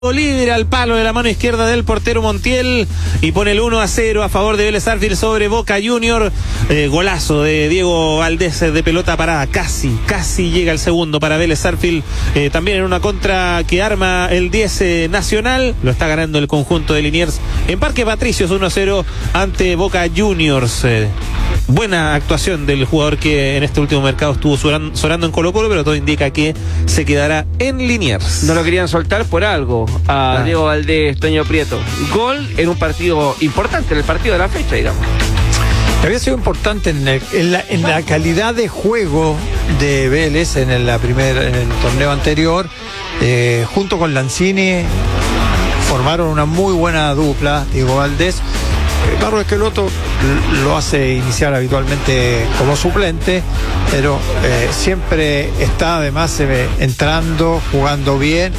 Líder al palo de la mano izquierda del portero Montiel y pone el 1-0 a favor de Vélez Sarsfield sobre Boca Junior. Golazo de Diego Valdés de pelota parada, casi llega el segundo para Vélez Sarsfield. También en una contra que arma el 10 Nacional, lo está ganando el conjunto de Liniers en Parque Patricios 1-0 ante Boca Juniors. Buena actuación del jugador que en este último mercado estuvo sonando en Colo-Colo, pero todo indica que se quedará en Liniers. No lo querían soltar por algo a Diego Valdés, Toño Prieto. Gol en un partido importante, en el partido de la fecha, digamos. Había sido importante en la calidad de juego de Vélez en el torneo anterior, junto con Lanzini formaron una muy buena dupla. Diego Valdés, Carlos Esqueloto lo hace iniciar habitualmente como suplente, pero siempre está además entrando, jugando bien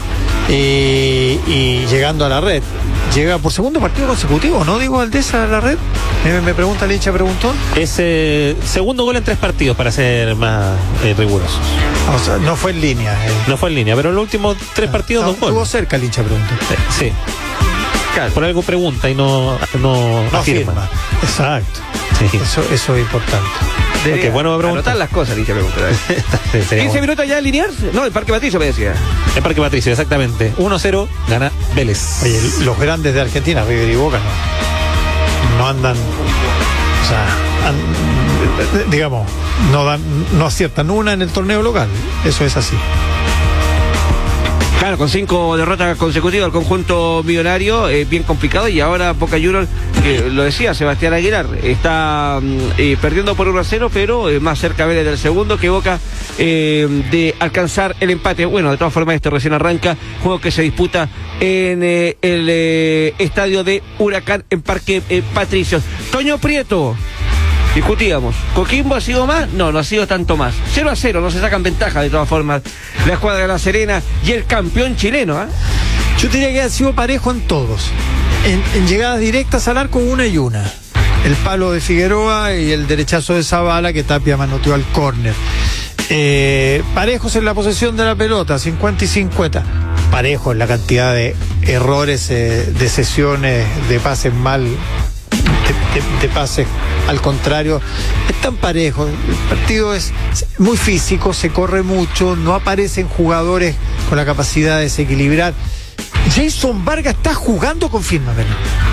y llegando a la red. Llega por segundo partido consecutivo, ¿no? Diego Valdés a la red. Me pregunta el hincha preguntón. Es segundo gol en 3 partidos, para ser más rigurosos. O sea, no fue en línea. No fue en línea, pero en los últimos 3 partidos no, estuvo cerca el hincha preguntón. Sí. Claro, por algo pregunta y no afirma. Exacto. Sí. Eso es importante. Qué bueno anotar las cosas, dice pregunta. 15 minutos ya en Liniers. No, el Parque Patricio me decía. El Parque Patricio, exactamente. 1-0 gana Vélez. Oye, los grandes de Argentina, River y Boca, no andan, o sea, digamos, no aciertan una en el torneo local. Eso es así. Claro, con 5 derrotas consecutivas el conjunto millonario, bien complicado, y ahora Boca Juniors, lo decía Sebastián Aguilar, está perdiendo por 1-0, pero más cerca Vélez del segundo que Boca de alcanzar el empate. Bueno, de todas formas, este recién arranca, juego que se disputa en el estadio de Huracán en Parque Patricios. Toño Prieto. Discutíamos, ¿Coquimbo ha sido más? No ha sido tanto más. 0-0, no se sacan ventaja de todas formas la escuadra de La Serena y el campeón chileno, ¿eh? Yo diría que ha sido parejo en todos. En llegadas directas al arco, una y una. El palo de Figueroa y el derechazo de Zavala que Tapia manoteó al córner. Parejos en la posesión de la pelota, 50 y 50. Parejos en la cantidad de errores, de sesiones, de pases mal, de pases al contrario, están parejos. El partido es muy físico, se corre mucho, no aparecen jugadores con la capacidad de desequilibrar. Jason Vargas está jugando, confírmamelo.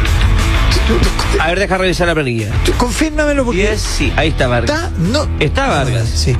A ver, deja revisar la planilla. Confírmamelo porque... Sí, ahí está Vargas. Está Vargas. Sí.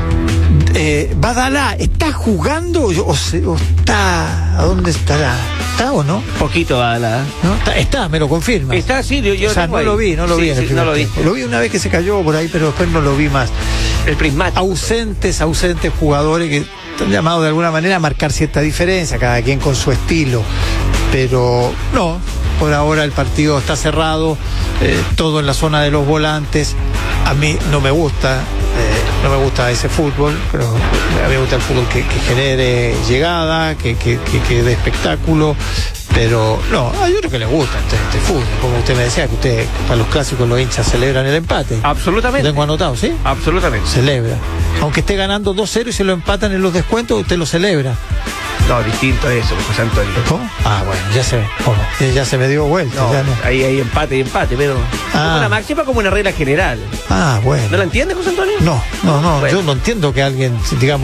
Badalá, ¿está jugando o está? ¿A dónde estará? ¿Está o no? Poquito Badalá. ¿No? Está, me lo confirma. Está, sí, yo o sea, no lo vi en el primer tiempo. Lo vi una vez que se cayó por ahí, pero después no lo vi más. El prismático. Ausentes jugadores que están llamados de alguna manera a marcar cierta diferencia, cada quien con su estilo. Pero no, por ahora el partido está cerrado, todo en la zona de los volantes. A mí no me gusta ese fútbol, pero a mí me gusta el fútbol que genere llegada, que dé espectáculo. Pero no, yo creo que le gusta este fútbol, como usted me decía, que usted para los clásicos los hinchas celebran el empate. Absolutamente. Lo tengo anotado, ¿sí? Absolutamente. Celebra. Aunque esté ganando 2-0 y se lo empatan en los descuentos, usted lo celebra. No, distinto a eso, José Antonio. ¿Cómo? Bueno, ya se me dio vuelta. No, ya no. Hay empate, pero como una máxima, como una regla general. Bueno. ¿No la entiende, José Antonio? No. Bueno. Yo no entiendo que alguien, digamos,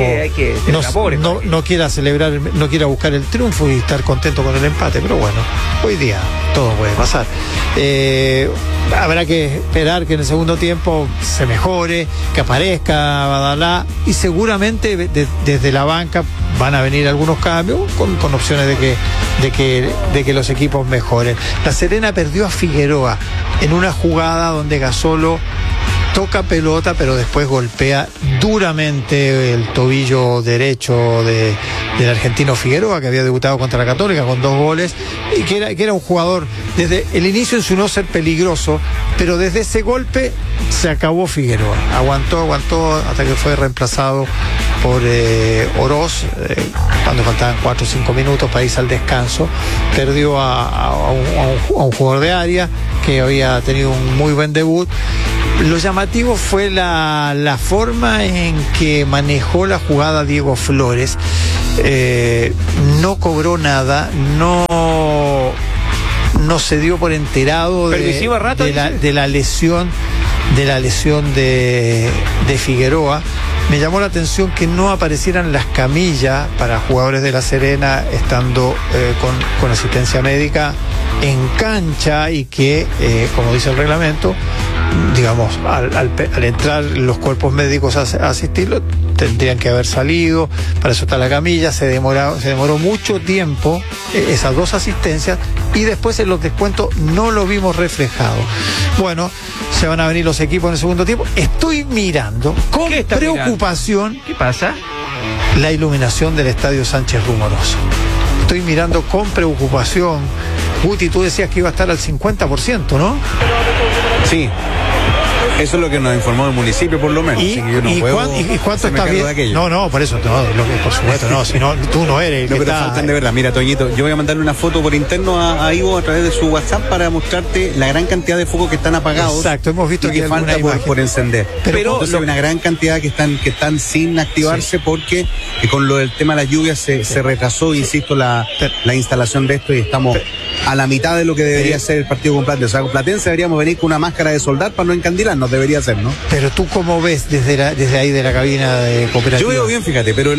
no quiera celebrar, no quiera buscar el triunfo y estar contento con el empate, pero bueno, hoy día todo puede pasar. Habrá que esperar que en el segundo tiempo se mejore, que aparezca Badalá y seguramente desde la banca van a venir algunos cambios con opciones de que los equipos mejoren. La Serena perdió a Figueroa en una jugada donde Gasolo toca pelota, pero después golpea duramente el tobillo derecho del argentino Figueroa, que había debutado contra la Católica con 2 goles, y que era un jugador, desde el inicio enseñó ser peligroso, pero desde ese golpe se acabó Figueroa. Aguantó hasta que fue reemplazado por Oroz, cuando faltaban 4 o 5 minutos para irse al descanso. Perdió a un jugador de área que había tenido un muy buen debut. Lo llamativo fue la forma en que manejó la jugada Diego Flores. no cobró nada, no se dio por enterado de la lesión de Figueroa. Me llamó la atención que no aparecieran las camillas para jugadores de La Serena estando con asistencia médica en cancha, y que, como dice el reglamento, digamos, al entrar los cuerpos médicos a asistirlo, tendrían que haber salido. Para eso está la camilla. Se demoró mucho tiempo esas dos asistencias, y después en los descuentos no lo vimos reflejado. Bueno, se van a venir los equipos en el segundo tiempo. Estoy mirando con preocupación. ¿Qué pasa? La iluminación del Estadio Sánchez Rumoroso. Estoy mirando con preocupación. Guti, tú decías que iba a estar al 50%, ¿no? Sí. Eso es lo que nos informó el municipio, por lo menos. ¿Y cuánto está bien? No, por eso, por supuesto, no, si no, tú no eres. No, pero faltan de verdad. Mira, Toñito, yo voy a mandarle una foto por interno a Ivo a través de su WhatsApp para mostrarte la gran cantidad de focos que están apagados. Exacto, hemos visto que falta por encender. Pero entonces hay una gran cantidad que están sin activarse, sí, porque con lo del tema de las lluvias se retrasó, insisto, la instalación de esto, y estamos a la mitad de lo que debería ser el partido con Platense. O sea, con Platense deberíamos venir con una máscara de soldar para no encandilarnos, debería ser, ¿no? Pero tú, ¿cómo ves desde ahí de la cabina de Cooperativa? Yo veo bien, fíjate, pero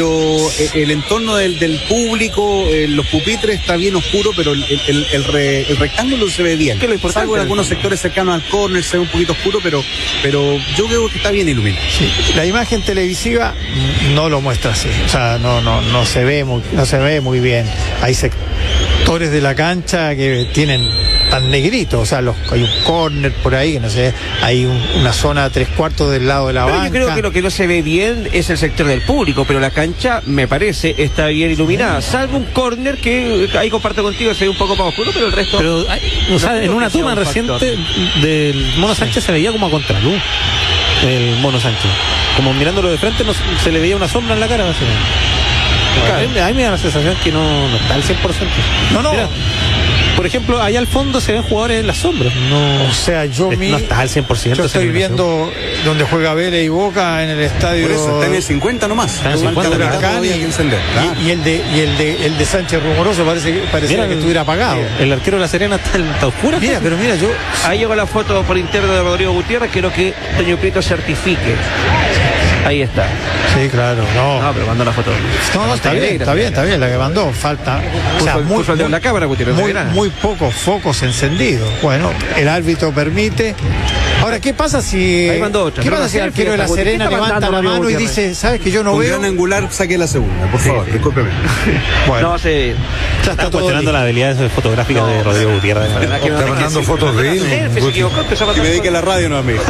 el entorno del público, los pupitres está bien oscuro, pero el rectángulo se ve bien. Salvo en algunos sectores cercanos al córner se ve un poquito oscuro, pero yo creo que está bien iluminado. Sí. La imagen televisiva no lo muestra así, o sea, no se ve muy bien. Hay sectores de la cancha que tienen tan negrito, o sea, hay un córner por ahí, que no sé, hay una zona 3/4 del lado de la banca. Yo creo que lo que no se ve bien es el sector del público, pero la cancha, me parece, está bien iluminada, salvo un córner que ahí comparto contigo, se ve un poco más oscuro, pero el resto... Pero, o sea, en una toma reciente del Mono Sánchez se veía como a contraluz el Mono Sánchez, como mirándolo de frente, se le veía una sombra en la cara, básicamente. A mí me da la sensación que no está al 100%. No. Mira, por ejemplo, allá al fondo se ven jugadores en las sombras. O sea, no está al 100%. Yo estoy viendo donde juega Vélez y Boca en el estadio. Por eso, está en el 50 nomás. Está en el 50. Y el de Sánchez Rumoroso parecía que estuviera apagado. El arquero de La Serena está oscuro. Mira, yo... Ahí llegó la foto por interno de Rodrigo Gutiérrez, quiero que Toño Prieto certifique. Ahí está. Sí, claro, no. No, pero mandó la foto. No, está bien, la que mandó. Falta. O sea, la cámara, muy pocos focos encendidos. Bueno, el árbitro permite. Ahora, ¿qué pasa si el arquero de La Serena levanta la mano y dice, ¿sabes que yo no veo? Gran angular, saque la segunda, por favor, discúlpeme. Bueno, ya está cuestionando la habilidad fotográfica de Rodrigo Gutiérrez. Está mandando fotos de él. Que me dedique a la radio, no a mí.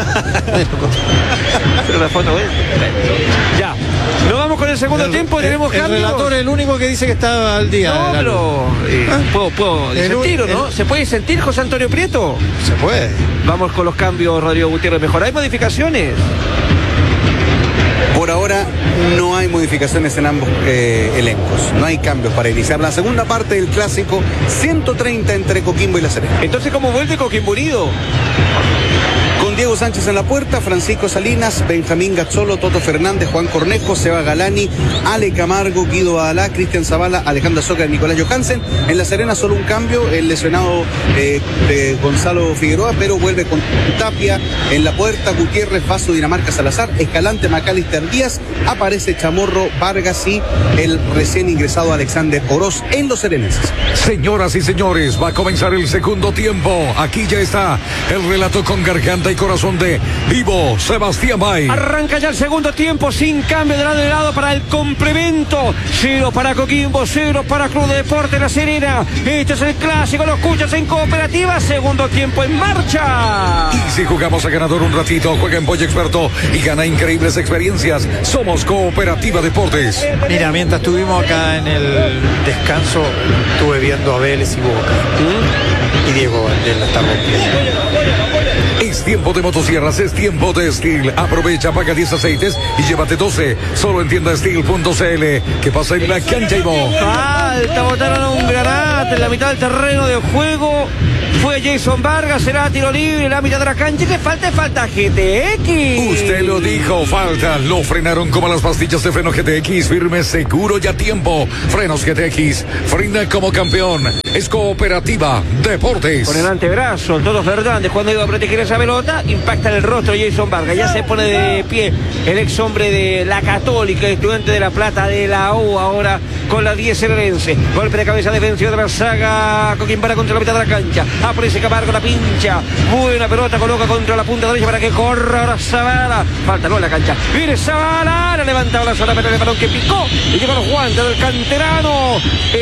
Pero la foto es... Ya. Nos vamos con el segundo tiempo, tenemos cambios. El relator es el único que dice que está al día. No, pero puedo sentir, ¿o no? ¿Se puede sentir, José Antonio Prieto? Se puede. Vamos con los cambios, Rodrigo Gutiérrez. Mejor, ¿hay modificaciones? Por ahora no hay modificaciones en ambos elencos. No hay cambios para iniciar la segunda parte del clásico 130 entre Coquimbo y La Serena. Entonces, ¿cómo vuelve Coquimbo Unido? Con Diego Sánchez en la puerta, Francisco Salinas, Benjamín Gazzolo, Toto Fernández, Juan Cornejo, Seba Galani, Ale Camargo, Guido Badalá, Cristian Zavala, Alejandro Zócar, Nicolás Johansen. En La Serena solo un cambio, el lesionado de Gonzalo Figueroa, pero vuelve con Tapia en la puerta, Gutiérrez, Vaso, Dinamarca, Salazar, Escalante, Macalister Díaz, aparece Chamorro, Vargas y el recién ingresado Alexander Oroz en los serenenses. Señoras y señores, va a comenzar el segundo tiempo. Aquí ya está el relato con garganta y corazón de Vivo Sebastián Bay. Arranca ya el segundo tiempo sin cambio de lado y lado para el complemento. 0 para Coquimbo, 0 para Club de Deportes La Serena. Este es el clásico, lo escuchas en Cooperativa. Segundo tiempo en marcha. Y si jugamos a ganador un ratito, juega en Boy Experto y gana increíbles experiencias. Somos Cooperativa Deportes. Mira, mientras estuvimos acá en el descanso, estuve viendo a Vélez y Boca. Y Diego Valdés la está rompiendo. Es tiempo de motosierras, es tiempo de Steel. Aprovecha, paga 10 aceites y llévate 12. Solo en tienda Steel.cl. Que pasa en la cancha y vos. Falta, botaron un granate en la mitad del terreno de juego. Fue Jason Vargas, será tiro libre en la mitad de la cancha. ¿Qué falta? Falta GTX. Usted lo dijo, falta. Lo frenaron como las pastillas de freno GTX. Firme, seguro y a tiempo. Frenos GTX. Frena como campeón. Es Cooperativa Deportes. Con el antebrazo, Toto Fernández, cuando iba a proteger esa pelota, impacta en el rostro Jason Vargas. Ya se pone de pie el ex hombre de la Católica, estudiante de La Plata de la U, ahora con la 10 herense. Golpe de cabeza defensiva de la saga Coquimbara contra la mitad de la cancha. Aparece Camargo, la pincha. Buena pelota, coloca contra la punta derecha para que corra ahora Zavala. Falta no en la cancha. Viene Zavala, la levanta la zona, pero el balón que picó y llega los guantes del canterano.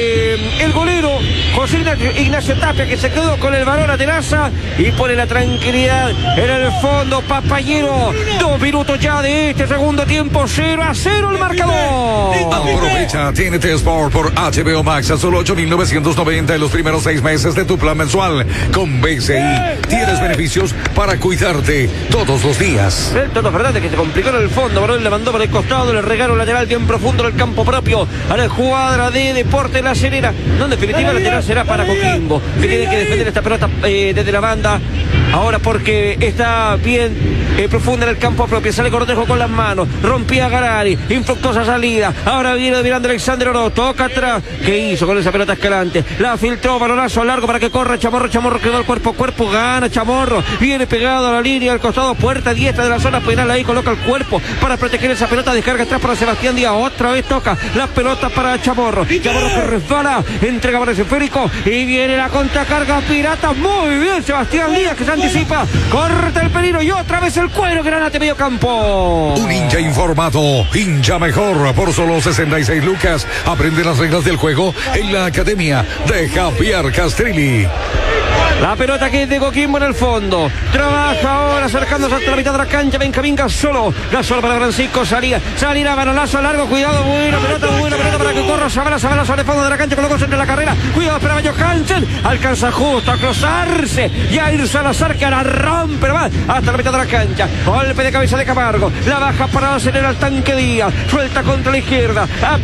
El golero José Ignacio Tapia, que se quedó con el balón a Tenaza y pone la tranquilidad en el fondo. Papayero, 2 minutos ya de este segundo tiempo, 0-0 el marcador. Aprovecha TNT Sport por HBO Max a solo 8.990 en los primeros 6 meses de tu plan mensual. Con BCI tienes beneficios para cuidarte todos los días. El Toto Fernández, que se complicó en el fondo, balón le mandó por el costado, le regaló lateral bien profundo en el campo propio a la escuadra de Deportes La Serena. No, en definitiva, la lateral será para Coquimbo, que tiene que defender esta pelota desde la banda. Ahora porque está bien profunda en el campo propio. Sale Cortejo con las manos. Rompía Garari. Infructuosa salida. Ahora viene Miranda Alexander Oro. Toca atrás. ¿Qué hizo con esa pelota Escalante? La filtró. Balonazo largo para que corra Chamorro. Chamorro quedó al cuerpo a cuerpo. Gana Chamorro. Viene pegado a la línea. Al costado. Puerta diestra de la zona penal. Ahí coloca el cuerpo para proteger esa pelota. Descarga atrás para Sebastián Díaz. Otra vez toca la pelota para Chamorro. Chamorro que resbala. Entrega para ese esférico. Y viene la contracarga pirata. Muy bien Sebastián Díaz, que se anticipa. Corta el peligro. Y otra vez el cuero. Granate medio campo. Un hincha informado, hincha mejor. Por solo 66 lucas. Aprende las reglas del juego en la academia de Javier Castrilli. La pelota que es de Coquimbo en el fondo. Trabaja ahora acercándose hasta la mitad de la cancha. Benjamín Gasolo. Gasolo para Francisco Salía. Salirá balonazo largo. Cuidado. Buena pelota para que corra Zavala. Zavala sobre el fondo de la cancha. Colocó entre la carrera. Cuidado, esperaba Johansen. Alcanza justo a cruzarse. Jair Salazar, que ahora rompe más hasta la mitad de la cancha. Golpe de cabeza de Camargo. La baja para acelerar al tanque Díaz. Suelta contra la izquierda.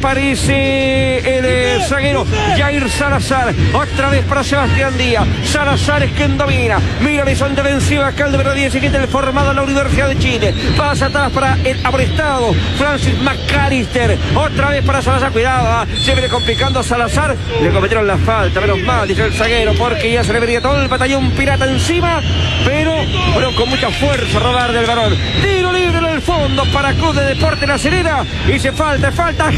Aparece el zaguero Jair Salazar. Otra vez para Sebastián Díaz. Salazar es quien domina. Mira horizonte vencido acá el número 17, el formado en la Universidad de Chile. Pasa atrás para el amonestado Francis McAllister. Otra vez para Salazar. Cuidado, se viene complicando Salazar. Le cometieron la falta, menos mal, dice el zaguero, porque ya se le venía todo el batallón pirata encima. Pero con mucha fuerza robar del balón. Tiro libre en el fondo para Club de Deportes La Serena. Y se falta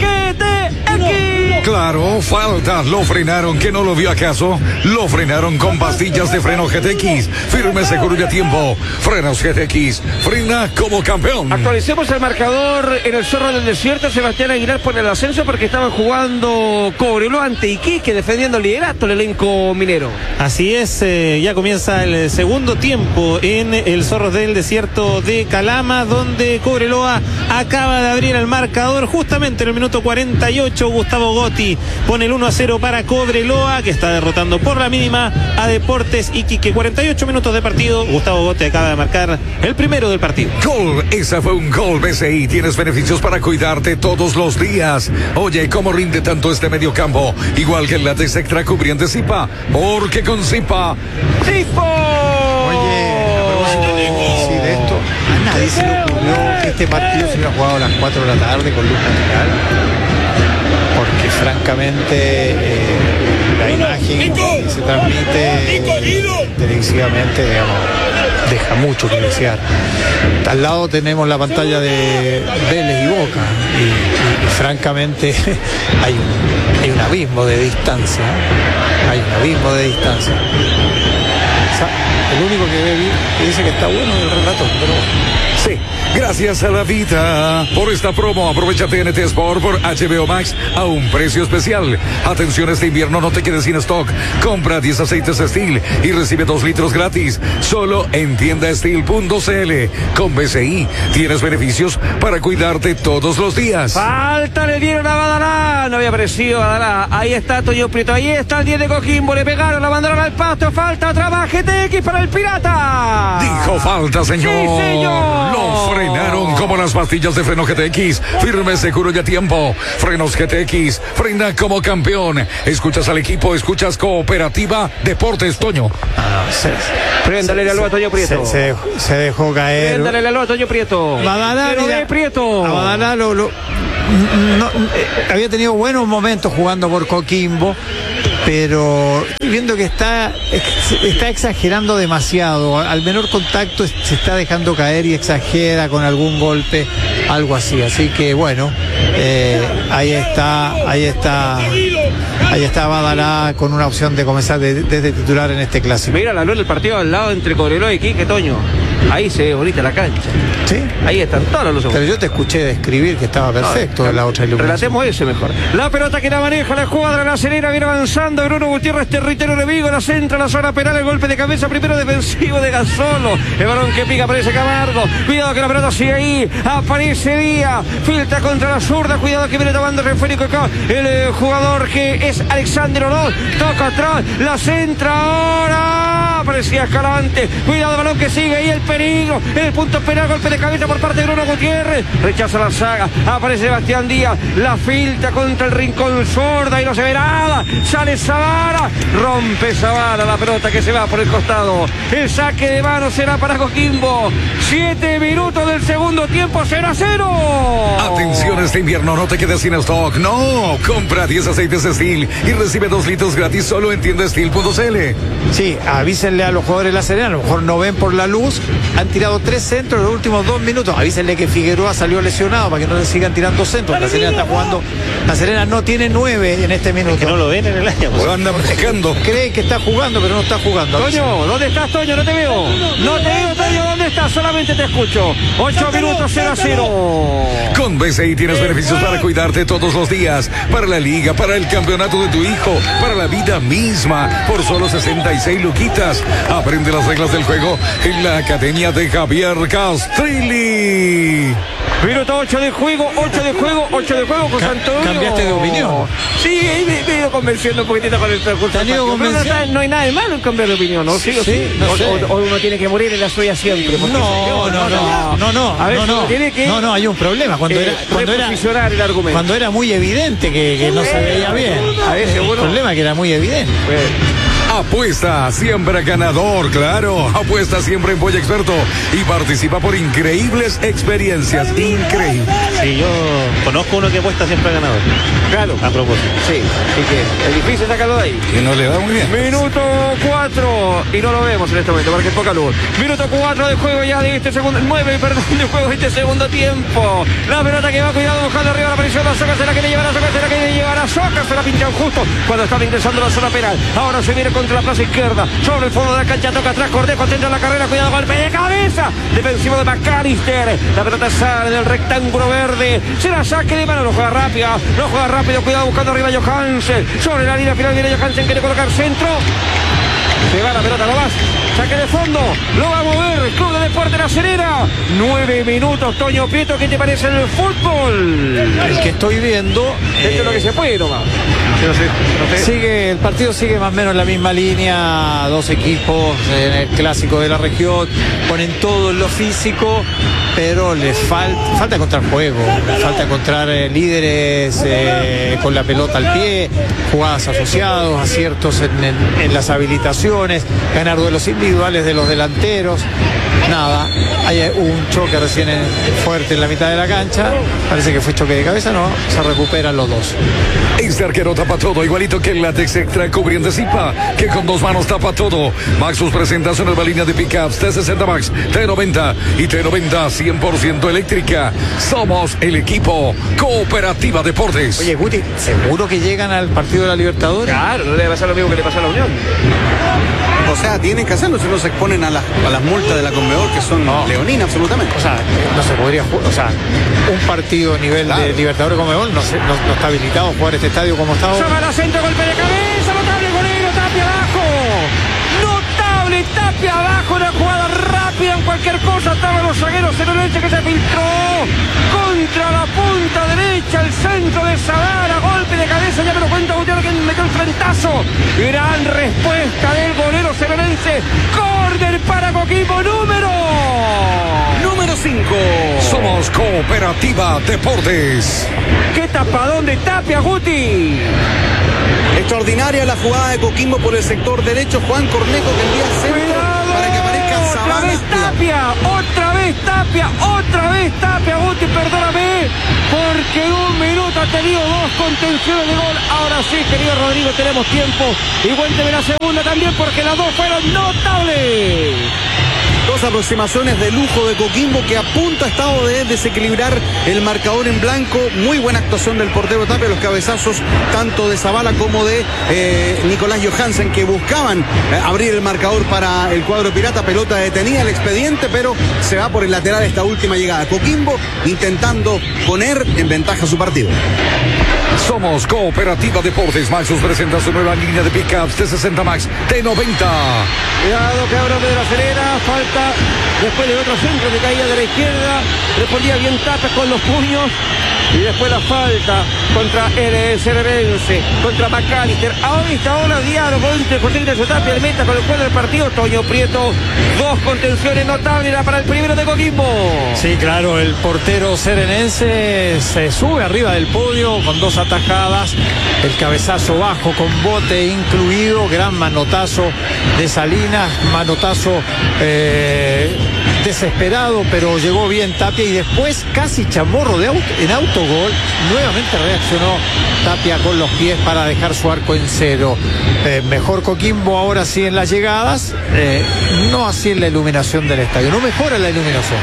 GTX. Claro, falta. Lo frenaron, que no lo vio acaso. Lo frenaron con pastillas de freno GTX. Firme, seguro y a tiempo. Frenos GTX. Frena como campeón. Actualicemos el marcador en el Zorro del Desierto. Sebastián Aguilar pone el ascenso porque estaban jugando Cobreloa ante Iquique, defendiendo el liderato el elenco minero. Así es, ya comienza el segundo tiempo en el Zorros del Desierto de Calama, donde Cobreloa acaba de abrir el marcador justamente en el minuto 48. Gustavo Gotti pone el 1-0 para Cobreloa, que está derrotando por la mínima a Deportes Iquique. 48 minutos de partido. Gustavo Gotti acaba de marcar el primero del partido. Gol, esa fue un gol BCI. Tienes beneficios para cuidarte todos los días. Oye, ¿cómo rinde tanto este mediocampo? Igual que el látex extra cubriente Zipa, porque con Zipa. ¡Zipo! Oye, sí, de esto a nadie se le ocurrió que este partido se hubiera jugado a las 4 de la tarde con luz natural, porque francamente la imagen que se transmite televisivamente, digamos, deja mucho que desear. Al lado tenemos la pantalla de Vélez y Boca y francamente hay un abismo de distancia. El único que dice que está bueno es el relato, pero Sí, gracias a la vida por esta promo. Aprovecha TNT Sport por HBO Max a un precio especial. Atención, este invierno no te quedes sin stock. Compra 10 aceites Steel y recibe 2 litros gratis. Solo en tiendasteel.cl. Con BCI tienes beneficios para cuidarte todos los días. Falta, le dieron a Badalá. No había aparecido Badalá. Ahí está Toño Prieto. Ahí está el 10 de Coquimbo. Le pegaron, la mandaron al pasto. Falta, trabaja GTX para el Pirata. Dijo falta, señor. Sí, señor. Lo Frenaron como las pastillas de freno GTX. Firme, seguro y a tiempo. Frenos GTX. Frena como campeón. Escuchas al equipo, escuchas Cooperativa Deportes, Toño. Préndale la luz a Toño Prieto. Se dejó caer. Préndale la luz a Toño Prieto. Badalá, Prieto. A Badalá había tenido buenos momentos jugando por Coquimbo, pero viendo que está exagerando demasiado. Al menor contacto se está dejando caer y exagera con algún golpe, algo así. Así que bueno, ahí está Badalá con una opción de comenzar desde titular en este clásico. Mira la luz del partido al lado entre Cobreloa y Quique, Toño. Ahí se ve bonita la cancha. Sí. Ahí están todas las luces. Pero yo te escuché describir que estaba perfecto la otra iluminación. Relatemos ese mejor. La pelota que la maneja la escuadra La Serena, viene avanzando Bruno Gutiérrez, territorio enemigo, la centra, la zona penal, el golpe de cabeza primero defensivo de Gasolo. El balón que pica, aparece Camargo. Cuidado que la pelota sigue ahí. Aparece Díaz. Filtra contra la zurda. Cuidado que viene tomando reférico acá. El jugador que es Alexander Oroz. Toca atrás. La centra ahora. Aparecía Escalante. Cuidado, el balón que sigue ahí. El peligro. En el punto penal, golpe de cabeza por parte de Bruno Gutiérrez. Rechaza la saga. Aparece Sebastián Díaz. La filtra contra el rincón sorda y no se ve nada. Sale Zavara. Rompe Zavara la pelota que se va por el costado. El saque de mano será para Coquimbo. 7 minutos del segundo tiempo, 0-0. Atención, este invierno no te quedes sin stock. No, compra 10 aceites Steel y recibe 2 litros gratis solo en tiendasteel.cl. Sí, avísenle a los jugadores de La Serena, a lo mejor no ven por la luz. Han tirado 3 centros en los últimos 2 minutos. Avísenle que Figueroa salió lesionado para que no le sigan tirando centros. La Serena está jugando. La Serena no tiene 9 en este minuto. Que no lo ven en el área. Pues anda practicando. Cree que está jugando, pero no está jugando. Toño, ¿dónde estás, Toño? No te veo. No te veo, Toño. ¿Dónde estás? Solamente te escucho. 8 minutos, 0-0. Con BCI tienes beneficios para cuidarte todos los días. Para la liga, para el campeonato de tu hijo, para la vida misma. Por solo 66 luquitas. Aprende las reglas del juego en la academia de Javier Castrilli. Minuto 8 de juego, 8 de juego, 8 de juego, José Antonio. ¿Cambiaste de opinión? Sí, me he ido convenciendo un poquitito con el percurso. No hay nada de malo en cambiar de opinión, ¿no? Sí, o uno tiene que morir en la suya siempre. No, hay un problema. Cuando era muy evidente que no se veía bien. A veces, el problema que era muy evidente. Apuesta siempre ganador, claro. Apuesta siempre en Polla Experto y participa por increíbles experiencias. Increíbles. Sí, yo conozco uno que apuesta siempre ganador. Claro. A propósito. Sí, así que es difícil sacarlo de ahí. Y no le da muy bien. Minuto 4 y no lo vemos en este momento porque es poca luz. Minuto 4 de juego ya de este segundo, 9, perdón, de juego de este segundo tiempo. La pelota que va cuidado buscando arriba la presión, la Soca se la quiere llevar a Soca, se la quiere llevar a Soca, se la pinchan justo cuando estaba ingresando la zona penal. Ahora se viene contra la plaza izquierda, sobre el fondo de la cancha, toca atrás, Cordejo, centra la carrera, cuidado, golpe de cabeza, defensivo de McAllister. La pelota sale del rectángulo verde, se la saque de mano, lo juega rápido, cuidado buscando arriba Johansen, sobre la línea final viene Johansen, quiere colocar centro. Se va la pelota, lo vas. Saque de fondo. Lo va a mover. Club de Deportes La Serena. 9 minutos, Toño Prieto. ¿Qué te parece el fútbol? El que estoy viendo. Esto es lo que se puede nomás. El partido sigue más o menos la misma línea. 2 equipos en el clásico de la región. Ponen todo en lo físico. Pero les falta encontrar juego. Falta encontrar líderes con la pelota al pie. Jugadas asociados. Aciertos en las habilitaciones. Ganar duelos individuales de los delanteros. Nada, hay un choque recién fuerte en la mitad de la cancha. Parece que fue choque de cabeza, no, se recuperan los dos. Este arquero tapa todo, igualito que el látex extra cubriente Zipa, que con 2 manos tapa todo. Maxus presenta su nueva línea de pickups T60 Max, T90 y T90 100% eléctrica. Somos el equipo Cooperativa Deportes. Oye, Guti, ¿seguro que llegan al partido de la Libertadores? Claro, no le debe pasar lo mismo que le pasó a la Unión. O sea, tienen que hacerlo, si no se exponen a las multas de la Conmebol, que son leoninas absolutamente. O sea, no se podría jugar, o sea, un partido a nivel de Libertadores Conmebol no está habilitado a jugar este estadio como está ahora. Soga la centro, golpe de cabeza, notable golero, Tapia abajo. Notable Tapia abajo, una jugada rápida en cualquier cosa, estaban los zagueros Cerolense que se filtró contra la punta derecha, el centro de Zavara, golpe de cabeza, ya me lo cuenta Gutiérrez que metió el frentazo. Gran respuesta del golero Cerolense, córner para Coquimbo, número 5. 5. Somos Cooperativa Deportes. ¡Qué tapadón de Tapia, Guti! Extraordinaria la jugada de Coquimbo por el sector derecho. Juan Cornejo que envía centro para que aparezca Zavala. Otra vez Tapia, Guti, perdóname, porque en un minuto ha tenido 2 contenciones de gol. Ahora sí, querido Rodrigo, tenemos tiempo. Y cuénteme la segunda también, porque las 2 fueron notables. 2 aproximaciones de lujo de Coquimbo que a punto ha estado de desequilibrar el marcador en blanco. Muy buena actuación del portero Tapia, los cabezazos tanto de Zavala como de Nicolás Johansen, que buscaban abrir el marcador para el cuadro pirata. Pelota detenida el expediente, pero se va por el lateral esta última llegada. Coquimbo intentando poner en ventaja su partido. Somos Cooperativa Deportes. Maxus presenta su nueva línea de pickups de 60 Max de 90. Cuidado que ahora de la Serena, falta después de otro centro que caía de la izquierda, respondía bien Tapia con los puños. Y después la falta contra el Serenense, contra McAllister. Ahora está ahora diálogo entre José Ignacio Tapia, el meta con el juego del partido. Toño Prieto, 2 contenciones notables para el primero de Coquimbo. Sí, claro, el portero serenense se sube arriba del podio con 2 atajadas. El cabezazo bajo con bote incluido. Gran manotazo de Salinas, manotazo desesperado, pero llegó bien Tapia y después casi chamorro en autogol. Nuevamente reaccionó Tapia con los pies para dejar su arco en 0. Mejor Coquimbo ahora sí en las llegadas, no así en la iluminación del estadio, no mejora la iluminación.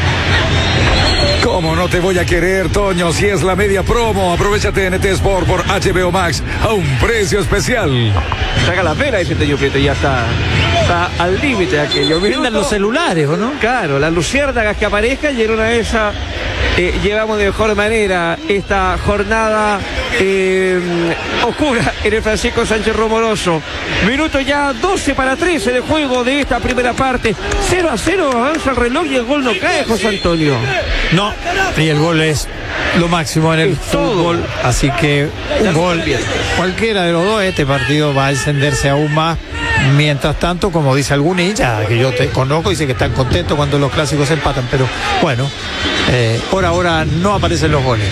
¿Cómo no te voy a querer, Toño? Si es la media promo, aprovecha TNT Sport por HBO Max a un precio especial. Saca la pena ese Toño Prieto, ya está al límite aquello. Vendan los celulares, ¿o no? Claro, las luciérnagas que aparezcan y en una de esas llevamos de mejor manera esta jornada oscura en el Francisco Sánchez Romoroso. Minuto ya 12:13 de juego de esta primera parte. 0-0 avanza el reloj y el gol no cae, José Antonio. No, y el gol es lo máximo en el fútbol, así que un gol, cualquiera de los dos, este partido va a encenderse aún más. Mientras tanto, como dice algún hincha que yo te conozco, dice que están contentos cuando los clásicos empatan, pero bueno, por ahora no aparecen los goles.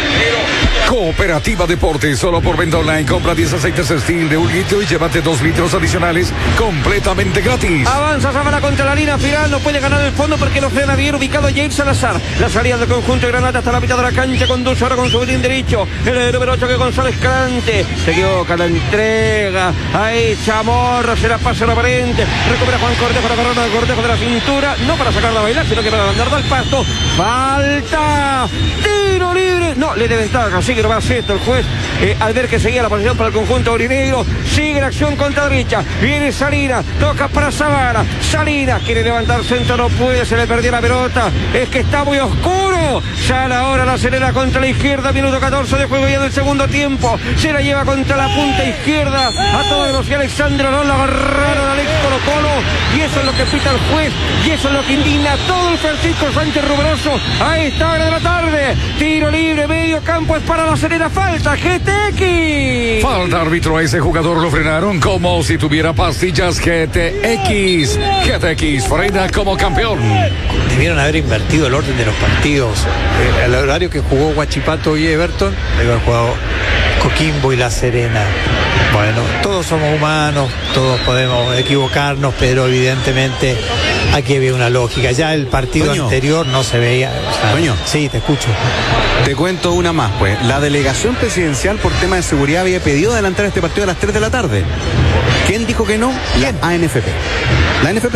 Cooperativa Deportes, solo por venta online. Compra 10 aceites Steel de 1 litro y llévate 2 litros adicionales completamente gratis. Avanza Zavala contra la línea final, no puede ganar el fondo porque lo frena bien ubicado Jair Salazar. La salida del conjunto de Granada hasta la mitad de la cancha, conduce ahora con su bolín derecho. El número 8 que González Calante. Se equivoca la entrega. Ahí Chamorro, se la pasa la aparente. Recupera Juan Cornejo para agarrar al Cornejo de la cintura. No para sacarla a bailar, sino que para mandar al pasto. Falta. Tiro libre. No, le de ventaja, así que no va a hacer esto el juez. Al ver que seguía la posición para el conjunto aurinegro, sigue la acción contra derecha. Viene Salinas, toca para Zavala. Salinas quiere levantar centro, no puede, se le perdió la pelota. Es que está muy oscuro. Ya la hora la acelera contra la izquierda. Minuto 14 de juego ya del segundo tiempo. Se la lleva contra la punta izquierda. A toda velocidad Alexandre Arón, la agarraron al ex Colo-Colo. Y eso es lo que pita el juez. Y eso es lo que indigna a todo el Francisco Sánchez Rumoroso a esta hora de la tarde. Tiro libre, medio campo es para la Serena. Falta GTX. Falta, árbitro, a ese jugador lo frenaron como si tuviera pastillas GTX. GTX frena como campeón. Debieron haber invertido el orden de los partidos. El horario que jugó Huachipato y Everton, debe haber jugado Coquimbo y La Serena. Bueno, todos somos humanos, todos podemos equivocarnos, pero evidentemente aquí había una lógica. Ya el partido anterior no se veía. Toño. Sí, te escucho. Te cuento una más, pues. La delegación presidencial por tema de seguridad había pedido adelantar este partido a las 3 de la tarde. ¿Quién dijo que no? La ANFP. La NFP.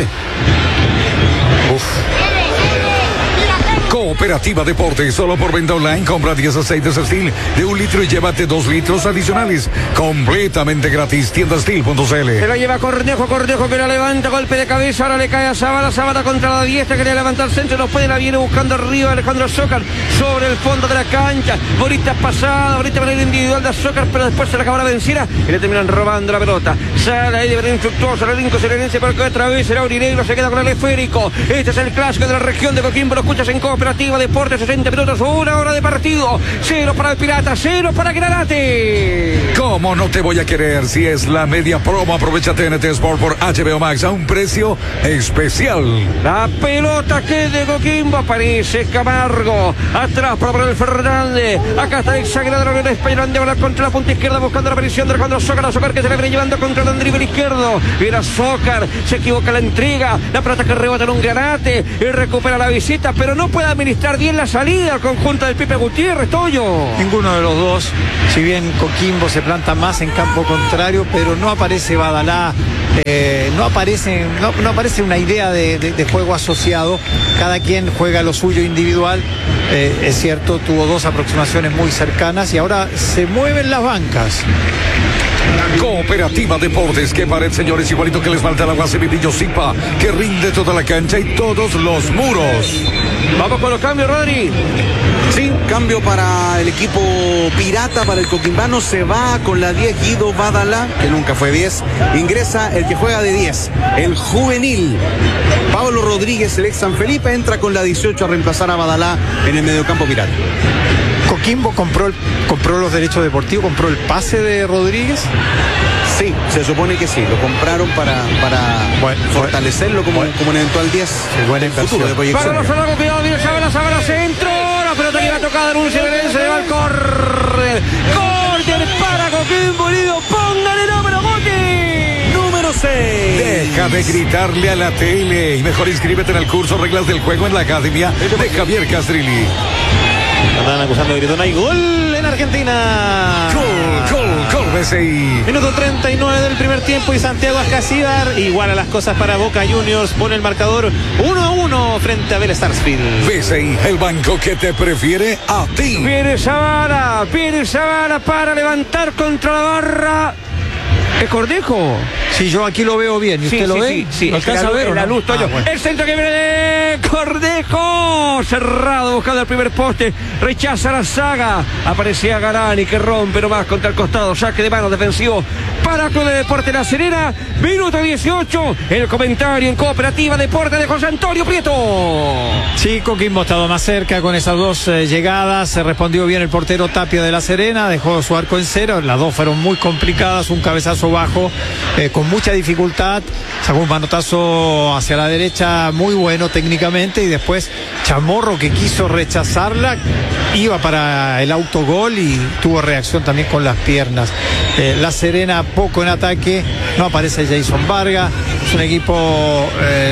Uf. Cooperativa Deportes, solo por venta online. Compra 10 aceites Steel de 1 litro y llévate 2 litros adicionales completamente gratis. Tiendasteel.cl. Se la lleva Cornejo que la levanta, golpe de cabeza, ahora le cae a Zavala contra la diestra, quería levantar el centro, no puede, la viene buscando arriba Alejandro Zócar sobre el fondo de la cancha. Bonita pasada, bonita manera individual de Zócar, pero después se la acaba la vencida y le terminan robando la pelota. Sale ahí de manera infructuosa el elenco serenense, porque otra vez el aurinegro se queda con el esférico. Este es el clásico de la región de Coquimbo, lo escuchas en Cooperativa Cooperativa Deportes, 60 minutos, 1 hora de partido. 0 para el Pirata, 0 para Granate. ¿Cómo no te voy a querer si es la media promo? Aprovecha TNT Sport por HBO Max a un precio especial. La pelota que de Coquimbo, aparece Camargo. Atrás para Manuel Fernández. Acá está el zaguero de la Unión Española de ahora contra la punta izquierda, buscando la aparición de Alejandro Zócar que se le viene llevando contra el drible izquierdo. Era Zócar, se equivoca la entrega. La pelota que rebota en un Granate y recupera la visita, pero no puede administrar bien la salida al conjunto del Pipe Gutiérrez, Toyo. Ninguno de los dos, si bien Coquimbo se planta más en campo contrario, pero no aparece Badalá, no aparece una idea de juego asociado. Cada quien juega lo suyo individual. Es cierto, tuvo 2 aproximaciones muy cercanas y ahora se mueven las bancas. Cooperativa Deportes, que pared, señores, igualito que les falta la base Vidillo Zipa, que rinde toda la cancha y todos los muros. Vamos con los cambios, Rodri. Sí, cambio para el equipo pirata, para el coquimbano. Se va con la 10 Guido Badalá, que nunca fue 10. Ingresa el que juega de 10, el juvenil Pablo Rodríguez, el ex San Felipe. Entra con la 18 a reemplazar a Badalá en el mediocampo pirata. Coquimbo compró los derechos deportivos, compró el pase de Rodríguez. Sí, se supone que sí, lo compraron para fortalecerlo como un eventual 10. Buena futuro de proyección. Para los soldados, cuidado, viene Sabana, centro. La pelota que va a tocar Anuncio Belén, se le va al córner. Córner para Coquimbo Unido, póngale número Guti. Número 6. Deja de gritarle a la tele y mejor inscríbete en el curso Reglas del Juego en la Academia de Javier Castrilli. Andan acusando de gritón. Hay gol en Argentina. Gol, BCI. Minuto 39 del primer tiempo y Santiago Ascasíbar iguala las cosas para Boca Juniors. Pone el marcador 1-1 frente a Vélez Sarsfield. BCI, el banco que te prefiere a ti. Viene Zavala para levantar contra la barra. ¿Es Cornejo? Sí, yo aquí lo veo bien. ¿Y usted lo ve? Sí. ¿Lo alcanza a ver o no? La luz, Toyo. Bueno. El centro que viene de Cornejo. Cerrado, buscando el primer poste. Rechaza la saga. Aparecía Galani que rompe nomás contra el costado. Saque de mano defensivo para Club de Deportes La Serena. Minuto 18. El comentario en Cooperativa Deportes de José Antonio Prieto. Sí, Coquimbo ha estado más cerca con esas 2 llegadas. Se respondió bien el portero Tapia de La Serena. Dejó su arco en 0. Las 2 fueron muy complicadas. Un cabezazo bajo con mucha dificultad. Sacó un manotazo hacia la derecha muy bueno técnicamente. Y después Chamorro, que quiso rechazarla, iba para el autogol y tuvo reacción también con las piernas. La Serena poco en ataque. No aparece Jason Vargas. Es un equipo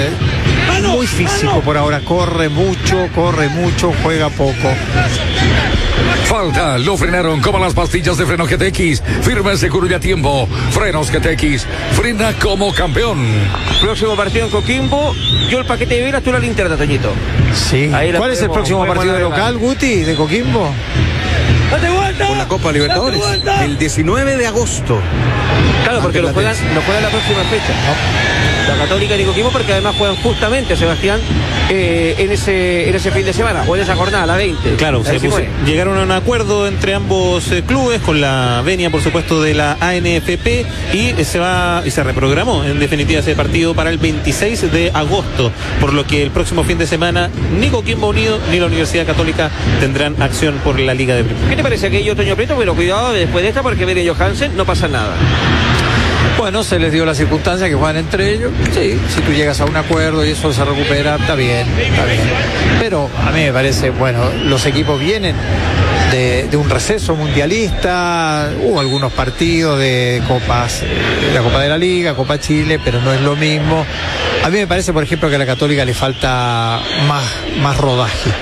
muy físico por ahora. Corre mucho, juega poco. Falta, lo frenaron como las pastillas de freno GTX. Firme, seguro y a tiempo. Frenos GTX, frena como campeón. Próximo partido en Coquimbo. Yo el paquete de velas, tú la linterna, Toñito. Sí. ¿Cuál es el próximo partido de local, Guti, de Coquimbo? Con la Copa Libertadores, el 19 de agosto. Claro, porque lo juegan la próxima fecha. La Católica y Coquimbo, porque además juegan justamente, Sebastián, en ese fin de semana, o en esa jornada, la 20. Claro, llegaron a un acuerdo entre ambos clubes, con la venia, por supuesto, de la ANFP, y se reprogramó, en definitiva, ese partido para el 26 de agosto, por lo que el próximo fin de semana, ni Coquimbo Unido, ni la Universidad Católica tendrán acción por la Liga de Primera. ¿Qué te parece aquello, Toño Prieto? Pero cuidado después de esta, porque viene Johansen, no pasa nada. Bueno, se les dio la circunstancia que juegan entre ellos. Sí, si tú llegas a un acuerdo y eso se recupera, está bien. Pero a mí me parece, bueno, los equipos vienen de un receso mundialista. Hubo algunos partidos de copas, la Copa de la Liga, Copa Chile, pero no es lo mismo. A mí me parece, por ejemplo, que a la Católica le falta más rodaje.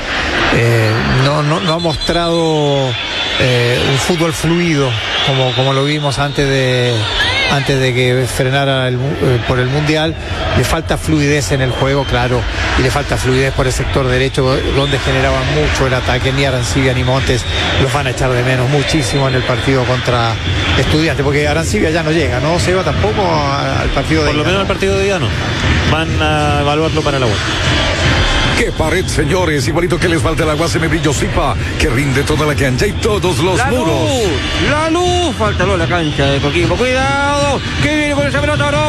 No ha mostrado un fútbol fluido como lo vimos antes de que frenara por el Mundial. Le falta fluidez en el juego, claro, y le falta fluidez por el sector derecho, donde generaban mucho el ataque. Ni Arancibia ni Montes los van a echar de menos muchísimo en el partido contra Estudiantes, porque Arancibia ya no llega, ¿no? Se va tampoco al partido de Por lo menos al partido de día no. Van a evaluarlo para la vuelta. ¡Qué pared, señores! Igualito que les falta el agua, se me brilló Zipa, que rinde toda la cancha y todos los muros. La luz, falta la cancha de Coquimbo. Cuidado, que viene con esa pelota, no.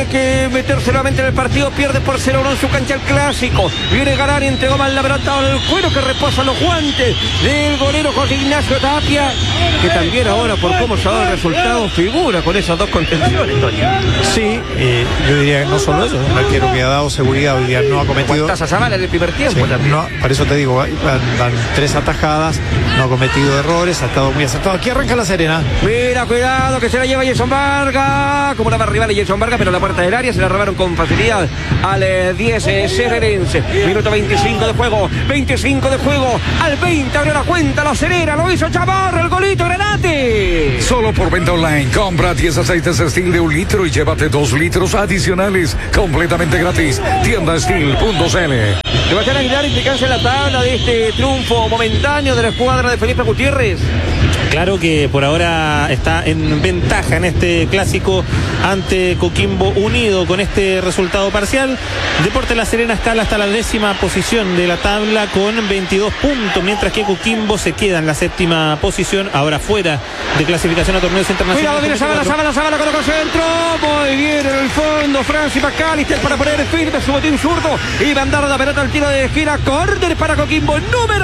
tiene que meterse nuevamente en el partido, pierde por 0-1 en su cancha el Clásico. Viene Galani, entregó mal la pelota al cuero que reposa los guantes del golero José Ignacio Tapia, que también ahora por cómo se ha dado el resultado figura con esas dos contenciones, Toño. Sí, yo diría que no solo eso, un arquero que ha dado seguridad hoy día, no ha cometido... ¿Cuántas a Zavala en el primer tiempo? Sí, no, por eso te digo, van 3 atajadas, no ha cometido errores, ha estado muy acertado. Aquí arranca La Serena. Mira, cuidado, que se la lleva Jason Vargas, como la va rival Jason Vargas, pero la puerta del área se la robaron con facilidad al 10 serenense. Minuto 25 de juego, 25 de juego, al 20 abrió la cuenta La Serena, lo hizo Chamarro, el golito Granate. Solo por venta online, compra 10 aceites Steel de 1 litro y llévate 2 litros adicionales, completamente gratis. Tienda Steel.cl. Sebastián Aguilar, implicancia en la tabla de este triunfo momentáneo de la escuadra de Felipe Gutiérrez. Claro que por ahora está en ventaja en este clásico ante Coquimbo Unido con este resultado parcial. Deportes La Serena escala hasta la 10ª posición de la tabla con 22 puntos, mientras que Coquimbo se queda en la 7ª posición, ahora fuera de clasificación a torneos internacionales. Cuidado, viene Zavala colocó centro, muy bien en el fondo, Francis McAllister para poner el firme su botín zurdo y mandar la pelota al tiro de esquina, córner para Coquimbo, número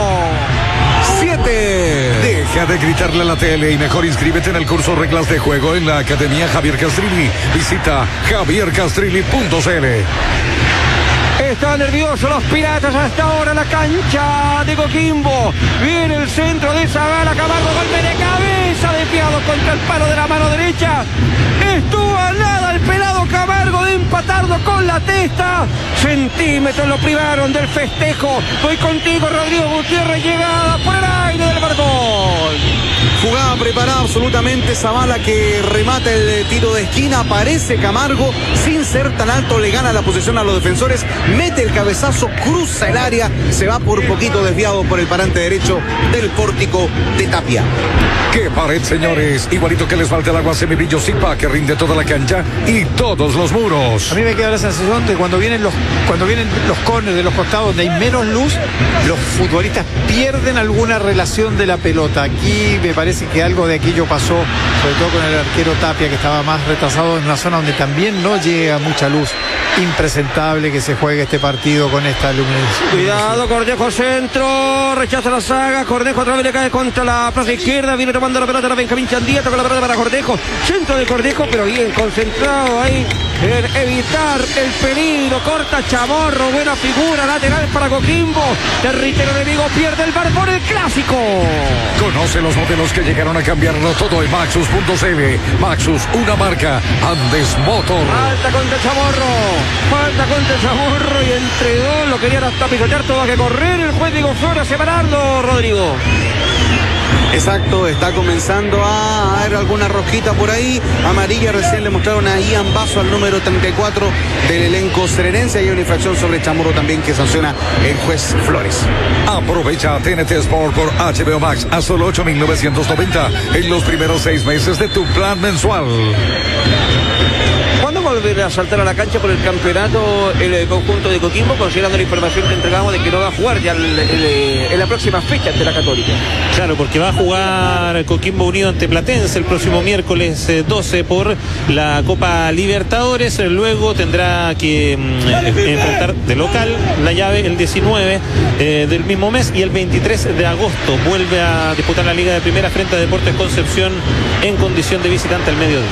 7. Deja de gritarle a la tele y mejor inscríbete en el curso Reglas de Juego en la Academia Javier Castrilli. Visita javiercastrilli.cl. Están nerviosos los piratas hasta ahora en la cancha de Coquimbo. Viene el centro de Zavala, Camargo, golpe de cabeza desviado contra el palo de la mano derecha. Estuvo a nada el pelado Camargo de empatarlo con la testa. Centímetros lo privaron del festejo. Voy contigo, Rodrigo Gutiérrez, llegada por el aire del Marcón. Jugada preparada absolutamente, Zavala que remata el tiro de esquina, aparece Camargo, sin ser tan alto le gana la posesión a los defensores, mete el cabezazo, cruza el área, se va por poquito desviado por el parante derecho del pórtico de Tapia. ¡Qué pared, señores! Igualito que les falta el agua semibrillo Zipa, que rinde toda la cancha y todos los muros. A mí me queda la sensación de cuando vienen los córneres de los costados donde hay menos luz, los futbolistas pierden alguna relación de la pelota. Aquí me parece que algo de aquello pasó, sobre todo con el arquero Tapia, que estaba más retrasado en una zona donde también no llega mucha luz. Impresentable que se juegue este partido con esta luminosidad. Cuidado, Cornejo centro, rechaza la saga, Cornejo otra vez le cae contra la plaza izquierda, viene tomando la pelota la Benjamín Chandía, toca la pelota para Cornejo, centro de Cornejo, pero bien concentrado ahí en evitar el peligro, corta Chamorro, buena figura, lateral para Coquimbo, territorio enemigo, pierde el Barbón, el Clásico. Conoce los modelos que llegaron a cambiarlo todo en Maxus.cl. Maxus, una marca, Andes Motor. Falta contra Chamorro y entre dos lo querían hasta pisotear, todo a que correr el juez Diego Flores a separarlo, Rodrigo. Exacto, está comenzando a haber alguna rojita por ahí, amarilla recién le mostraron a Ian Basso, al número 34 del elenco serenense. Hay una infracción sobre Chamorro también que sanciona el juez Flores. Aprovecha TNT Sport por HBO Max a solo 8.990 en los primeros 6 meses de tu plan mensual. ¿Cuándo volverá a saltar a la cancha por el campeonato el conjunto de Coquimbo, considerando la información que entregamos de que no va a jugar ya en la próxima fecha ante la Católica? Claro, porque va a jugar Coquimbo Unido ante Platense el próximo miércoles 12 por la Copa Libertadores. Luego tendrá que enfrentar de local la llave el 19 del mismo mes, y el 23 de agosto vuelve a disputar la Liga de Primera frente a Deportes Concepción en condición de visitante al mediodía.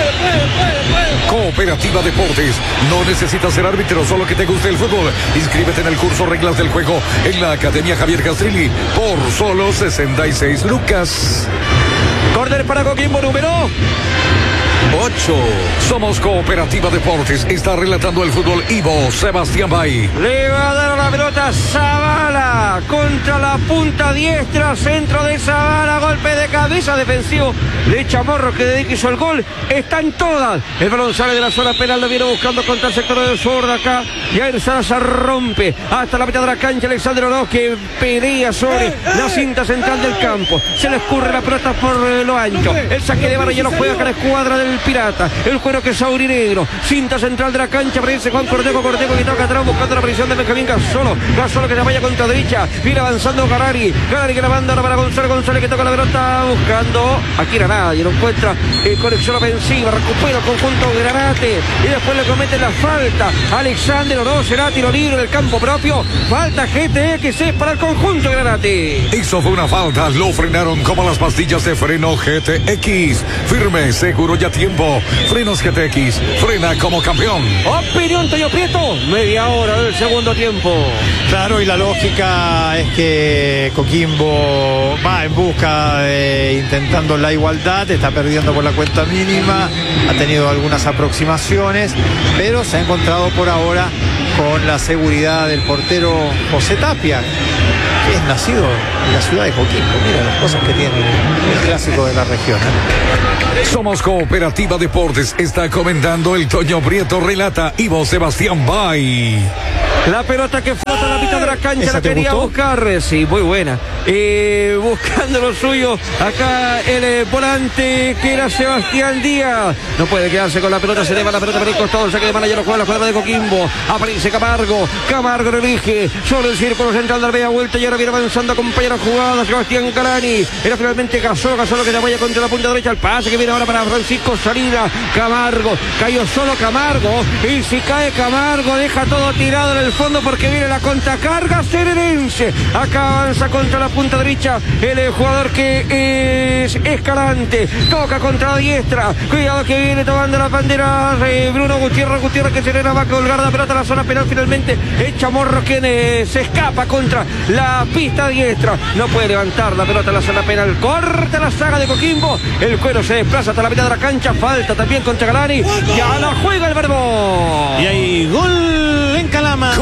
Cooperativa Deportes. No necesitas ser árbitro, solo que te guste el fútbol. Inscríbete en el curso Reglas del Juego en la Academia Javier Castrilli por solo 66 lucas. Córner para Coquimbo, número 8. Somos Cooperativa Deportes. Está relatando el fútbol Ivo Sebastián Bay. Le va a dar la pelota Zavala contra la punta diestra, centro de Zavala, golpe de cabeza defensivo de Chamorro que dedica hizo el gol. Están todas. El balón sale de la zona penal, lo viene buscando contra el sector del sur de acá. Jair Salazar rompe hasta la mitad de la cancha. Alexander Oroz que pelea sobre la cinta central del campo. Se le escurre la pelota por lo ancho. El saque de barra ya lo juega con la escuadra del el Pirata. El cuero que es aurinegro. Cinta central de la cancha. Aparece Juan Cornejo que toca atrás buscando la presión de Benjamín Gasolo. Gasolo que se vaya contra derecha. Viene avanzando Garari que la manda para González que toca la pelota buscando. Aquí era nadie, no encuentra conexión ofensiva. Recupera el conjunto Granate. Y después le comete la falta. Alexander Oro será tiro libre del campo propio. Falta GTX para el conjunto Granate. Eso fue una falta. Lo frenaron como las pastillas de freno GTX. Firme, seguro y a tiempo. Frenos GTX. Frena como campeón. Opinión Toño Prieto. Media hora del segundo tiempo. Claro, y la lógica es que Coquimbo va en busca de intentando la igualdad, está perdiendo por la cuenta mínima, ha tenido algunas aproximaciones, pero se ha encontrado por ahora con la seguridad del portero José Tapia, que es nacido en la ciudad de Coquimbo. Mira las cosas que tiene el clásico de la región. Somos Cooperativa Deportes. Está comentando el Toño Prieto, relata Ivo Sebastián Bay. La pelota que flota a la mitad de la cancha la quería buscar. Sí, muy buena. Buscando lo suyo. Acá el volante que era Sebastián Díaz. No puede quedarse con la pelota. Se lleva la pelota por el costado. El saque de mano ya lo juega la jugada de Coquimbo. Aparece Camargo. Camargo relige sobre el círculo central de la media vuelta. Y ahora viene avanzando a acompañar la jugada Sebastián Galani. Era finalmente Gasolo que la vaya contra la punta derecha. El pase que viene ahora para Francisco Salinas. Camargo. Cayó solo Camargo. Y si cae Camargo deja todo tirado en el fondo porque viene la contracarga serenense. Acá avanza contra la punta derecha el jugador que es Escalante. Toca contra la diestra. Cuidado que viene tomando la bandera Bruno Gutiérrez que se le va a colgar la pelota a la zona penal. Finalmente es Chamorro quien se escapa contra la pista diestra. No puede levantar la pelota a la zona penal. Corta la saga de Coquimbo. El cuero se desplaza hasta la mitad de la cancha. Falta también contra Galani. Ya la juega el Verbo. Y hay gol en Calama.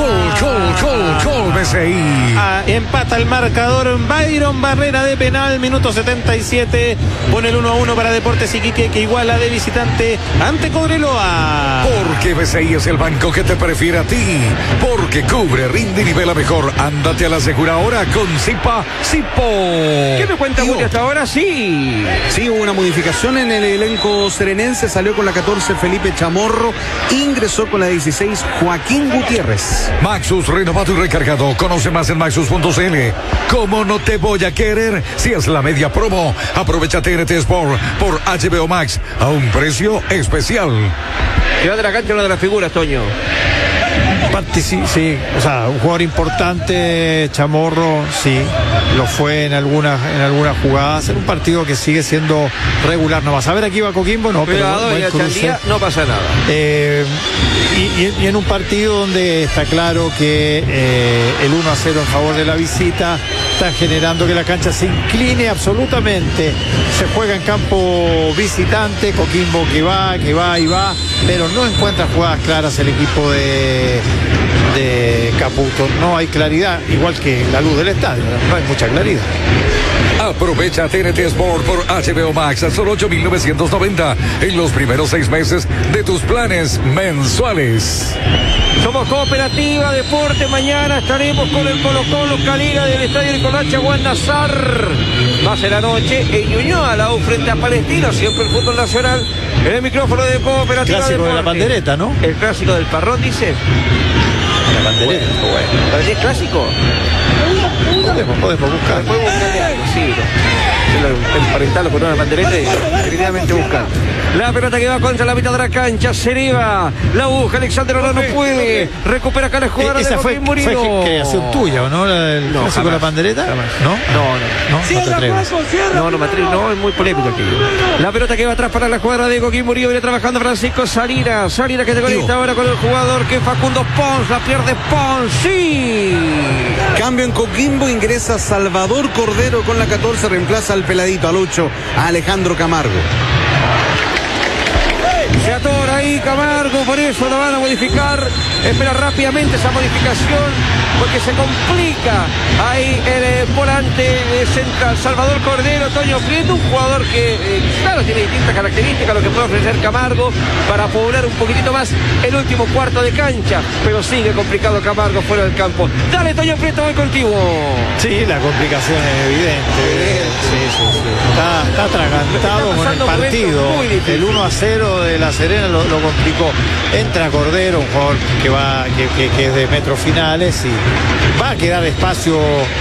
Gol, BCI. Empata el marcador Byron Barrera de penal, minuto 77. Pone el 1-1 para Deportes Iquique, que iguala de visitante ante Cobreloa. Porque BCI es el banco que te prefiere a ti. Porque cubre, rinde y nivela mejor. Ándate a la segura ahora con Zipa Zipo. ¿Qué me cuenta Julio hasta ahora? Sí, hubo una modificación en el elenco serenense. Salió con la 14 Felipe Chamorro. Ingresó con la 16 Joaquín Gutiérrez. Maxus renovado y recargado. Conoce más en maxus.cl. ¿Cómo no te voy a querer si es la media promo? Aprovecha TNT Sport por HBO Max a un precio especial. Lleva de la cancha una de las figuras, Toño. Sí, o sea, un jugador importante, Chamorro, sí, lo fue en algunas jugadas, en un partido que sigue siendo regular. No vas a ver aquí va Coquimbo, no, pero no pasa nada. Y en un partido donde está claro que el 1-0 en favor de la visita está generando que la cancha se incline absolutamente. Se juega en campo visitante, Coquimbo que va, pero no encuentra jugadas claras el equipo de Caputo. No hay claridad, igual que la luz del estadio, no hay mucha claridad. Aprovecha TNT Sport por HBO Max a solo 8.990 en los primeros 6 meses de tus planes mensuales. Somos Cooperativa Deporte. Mañana estaremos con el Colo-Colo Calera del Estadio Nicolás Chaguán Nazar. Va a ser anoche en Ñuñoa, la U frente a Palestino. Siempre el fútbol nacional en el micrófono de Cooperativa Clásico Deporte. de la pandereta, ¿no? El clásico del Parrón, dice. La pandereta. Bueno. ¿Es clásico? Podemos buscar. Sí, emparentarlo con una pandereta y definitivamente buscar. La pelota que va contra la mitad de la cancha, se eleva, la busca Alexander Oro, no puede, recupera acá la jugada de Joaquín Murillo. ¿Fue creación tuya o no? ¿El clásico de la pandereta? Jamás. ¿No? No te atreves. No me atrevo, no, es muy polémico aquello. La pelota que va atrás para la jugada de Joaquín Murillo, viene trabajando Francisco Salinas que se conecta ahora con el jugador que es Facundo Pons, la pierde Pons, sí. Cambio en Coquimbo, ingresa Salvador Cordero con la 14, reemplaza al peladito, al 8, a Alejandro Camargo. Se atora ahí Camargo, por eso lo van a modificar. Espera rápidamente esa modificación, porque se complica ahí el volante central Salvador Cordero. Toño Prieto, un jugador que claro, tiene distintas características, lo que puede ofrecer Camargo para poblar un poquitito más el último cuarto de cancha, pero sigue complicado Camargo fuera del campo. Dale, Toño Prieto, voy contigo. Sí, la complicación es evidente. Sí. Está atragantado con el partido. El 1-0 de La Serena lo complicó. Entra Cordero, un jugador que es de metros finales, y va a quedar espacio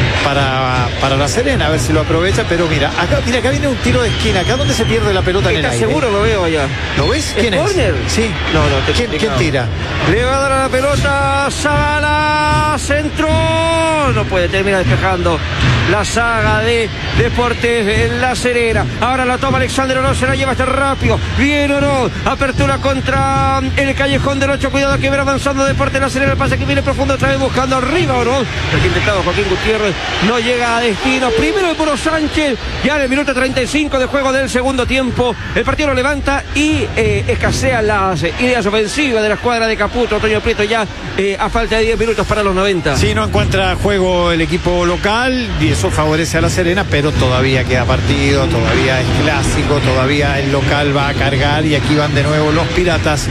para La Serena, a ver si lo aprovecha. Pero mira, acá viene un tiro de esquina. Acá donde se pierde la pelota en el aire. Seguro lo veo allá. ¿Lo ves? ¿Quién es? ¿Corner? Sí. No, ¿Quién tira? Le va a dar a la pelota Zavala, centro, no puede, termina despejando la saga de Deportes en La Serena. Ahora la toma Alexander Oroz, se la lleva este rápido, bien Oroz, apertura contra el callejón del 8, cuidado que viene avanzando Deportes La Serena, el pase que viene profundo, otra vez buscando arriba Oroz, el que intentado Joaquín Gutiérrez no llega a destino. Primero el Moro Sánchez, ya en el minuto 35 de juego del segundo tiempo, el partido lo levanta y escasean las ideas ofensivas de la escuadra de Caputo. Toño Prieto ya a falta de 10 minutos para los 90. Sí, no encuentra juego el equipo local y eso favorece a La Serena, pero todavía queda partido, todavía es clásico, todavía el local va a cargar y aquí van de nuevo los Piratas.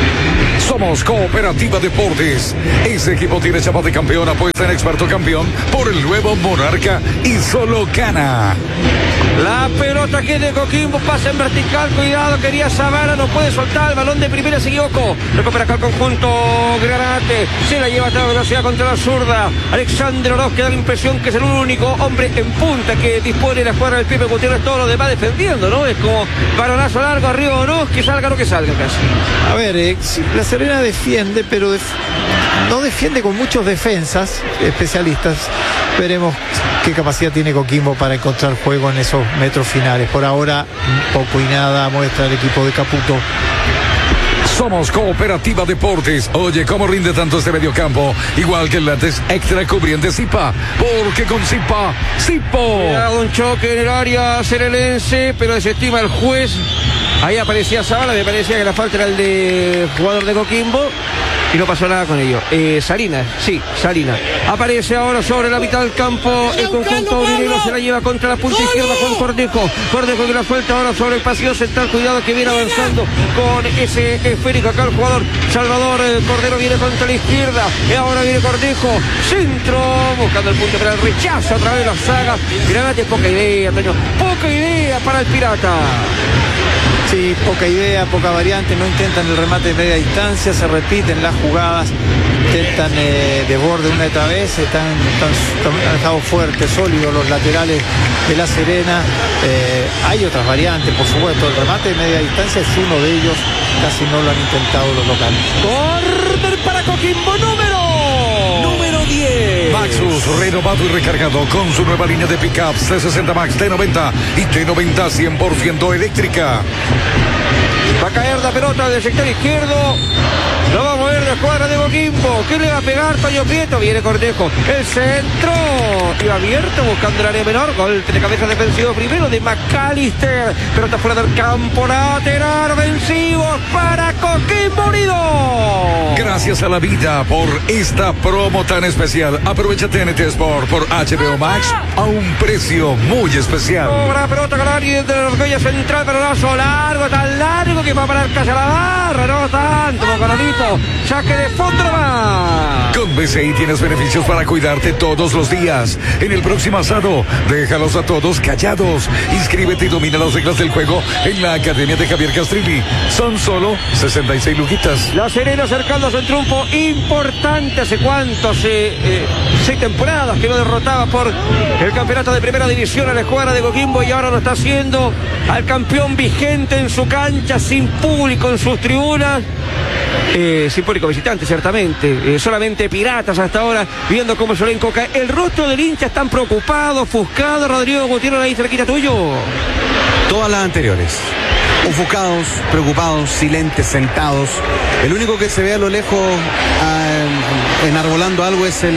Somos Cooperativa Deportes. Ese equipo tiene chapa de campeón, apuesta en experto campeón por el nuevo Monarca y solo gana. La pelota que de Coquimbo pasa en vertical, cuidado, quería Zavala, no puede soltar el balón de primera, se equivocó. Recupera acá el conjunto Granate, se la lleva a toda velocidad contra la zurda. Alexander Oroz, que da la impresión que es el único hombre en punta que dispone la escuadra del Pipe Gutiérrez, todo lo demás defendiendo, ¿no? Es como balonazo largo arriba Oroz, que salga o no que salga casi. A ver, La Serena defiende, pero no defiende con muchos defensas especialistas. Veremos qué capacidad tiene Coquimbo para encontrar juego en esos metros finales. Por ahora, poco y nada muestra el equipo de Caputo. Somos Cooperativa Deportes. Oye, ¿cómo rinde tanto este mediocampo? Igual que el látex extra cubriente Zipa. Porque con Zipa, Zipo. Un choque en el área serelense, pero desestima el juez. Ahí aparecía Zavala, me parecía que la falta era el de jugador de Coquimbo. Y no pasó nada con ello. Salinas, aparece ahora sobre la mitad del campo. El conjunto aurinegro se la lleva contra la punta izquierda con Cornejo que la suelta ahora sobre el pasillo central. Cuidado que viene avanzando con ese esférico acá el jugador Salvador Cordero, viene contra la izquierda. Y ahora viene Cornejo, centro, buscando el punto para el rechazo otra vez la saga. Granate, poca idea, Toño, poca idea para el Pirata. Sí, poca idea, poca variante, no intentan el remate de media distancia, se repiten las jugadas, intentan de borde una y otra vez, han estado fuertes, sólidos los laterales de La Serena. Hay otras variantes, por supuesto, el remate de media distancia es uno de ellos, casi no lo han intentado los locales. Corner para Coquimbo, número 10. Maxus, renovado y recargado con su nueva línea de pickups T60 Max, T90 y T90 100% eléctrica. Va a caer la pelota del sector izquierdo. Lo va a mover la escuadra de Coquimbo. ¿Quién le va a pegar? Toño Prieto. Viene Cornejo. El centro. Iba abierto buscando el área menor. Golpe de cabeza defensivo primero de McAllister. Pelota fuera del campo. Lateral ofensivo para Coquimbo Unido. Gracias a la vida por esta promo tan especial. Aprovecha TNT Sport por HBO Max a un precio muy especial. Cobra pelota con alguien de la orgullo central, pero lazo largo, tan largo que va a parar casi a la barra. No tanto, Bocanolito. Saque de fondo nomás. Con BCI tienes beneficios para cuidarte todos los días. En el próximo asado, déjalos a todos callados. Inscríbete y domina las reglas del juego en la Academia de Javier Castrilli. Son solo 66 luquitas. La Serena acercándose a un triunfo importante. ¿Hace cuántos? 6 temporadas que no derrotaba por el campeonato de primera división a la escuadra de Coquimbo, y ahora lo está haciendo al campeón vigente en su cancha, sin público en sus tribunas. Sin público visitante, ciertamente. Solamente Piratas hasta ahora, viendo cómo se le encoca. El rostro del hincha están preocupados, ofuscados. Rodrigo Gutiérrez, ahí cerquita tuyo. Todas las anteriores. Ofuscados, preocupados, silentes, sentados. El único que se ve a lo lejos enarbolando algo es el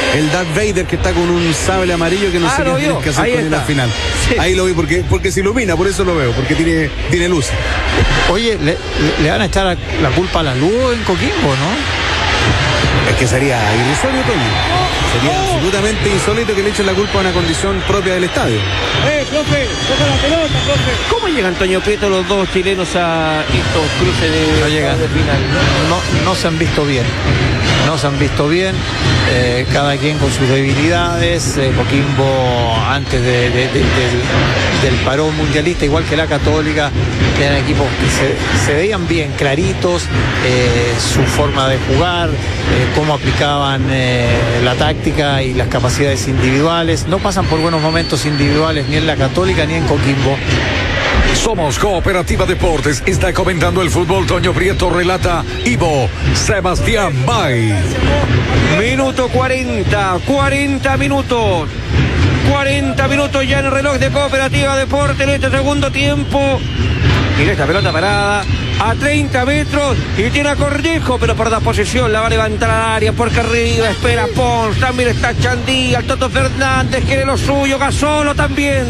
el Darth Vader que está con un sable amarillo que no sé qué tienes que hacer ahí con él al final. Sí. Ahí lo vi porque se ilumina, por eso lo veo, porque tiene luz. Oye, ¿le van a echar la culpa a la luz en Coquimbo, no? Es que sería irrisorio, Toño. Sería absolutamente insólito que le echen la culpa a una condición propia del estadio. Profe, toca la pelota, profe. ¿Cómo llegan Toño Prieto los dos chilenos a estos cruces de, no llegan, de final? No se han visto bien. No se han visto bien, cada quien con sus debilidades. Coquimbo antes del parón mundialista, igual que la Católica, eran equipos que se veían bien claritos, su forma de jugar, cómo aplicaban la táctica y las capacidades individuales. No pasan por buenos momentos individuales ni en la Católica ni en Coquimbo. Somos Cooperativa Deportes. Está comentando el fútbol. Toño Prieto relata Ivo Sebastián Bay. Minuto 40 minutos. 40 minutos ya en el reloj de Cooperativa Deportes en este segundo tiempo. Mira esta pelota parada a 30 metros y tiene a Cornejo, pero por la posesión la va a levantar al área porque arriba espera Pons, también está Chandía, el Toto Fernández quiere lo suyo, Gasolo también.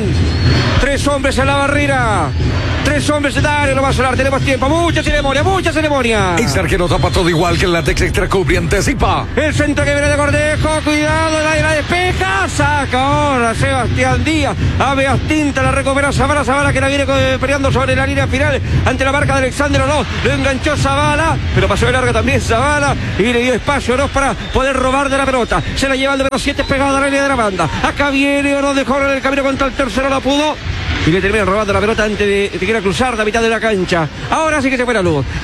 3 hombres en la barrera. 3 hombres en el área, lo va a sonar, tenemos tiempo, mucha ceremonia. Ese arquero tapa todo igual que el látex extra cubriente Zipa. El centro que viene de Cornejo, cuidado, la despeja, saca ahora Sebastián Díaz, a Beastinta, la recupera Zavala que la viene peleando sobre la línea final ante la marca de Alexander Oroz, lo enganchó Zavala, pero pasó de larga también Zavala y le dio espacio a Oroz para poder robar de la pelota, se la lleva el número 7 pegado a la línea de la banda, acá viene Oroz de Jorge en el camino contra el tercero, la pudo y le terminan robando la pelota antes de que quiera cruzar la mitad de la cancha. Ahora sí que se fue la